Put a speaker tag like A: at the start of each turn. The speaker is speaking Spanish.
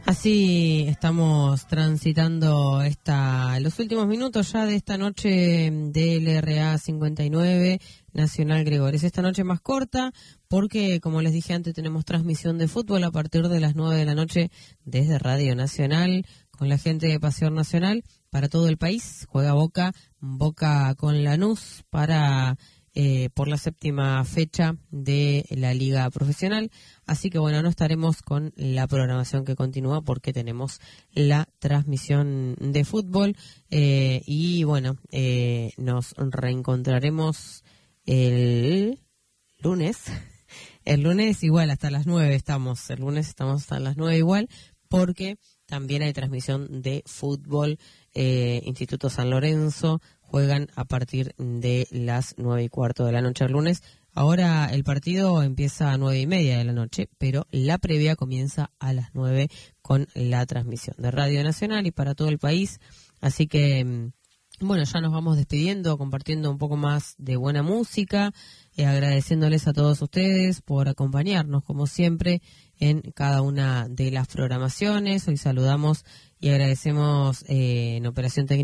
A: Así estamos transitando los últimos minutos ya de esta noche del LRA 59 Nacional Gregores. Esta noche más corta porque, como les dije antes, tenemos transmisión de fútbol a partir de las 9 de la noche desde Radio Nacional con la gente de Pasión Nacional para todo el país. Juega Boca con Lanús por la séptima fecha de la Liga Profesional. Así que bueno, no estaremos con la programación que continúa porque tenemos la transmisión de fútbol y bueno, nos reencontraremos el lunes. El lunes igual hasta las 9 estamos. El lunes estamos hasta las 9 igual porque también hay transmisión de fútbol. Instituto San Lorenzo juegan a partir de las 9:15 de la noche el lunes. Ahora el partido empieza a 9:30 de la noche, pero la previa comienza a las 9 con la transmisión de Radio Nacional y para todo el país. Así que, bueno, ya nos vamos despidiendo, compartiendo un poco más de buena música, agradeciéndoles a todos ustedes por acompañarnos, como siempre, en cada una de las programaciones. Hoy saludamos y agradecemos en Operación Técnica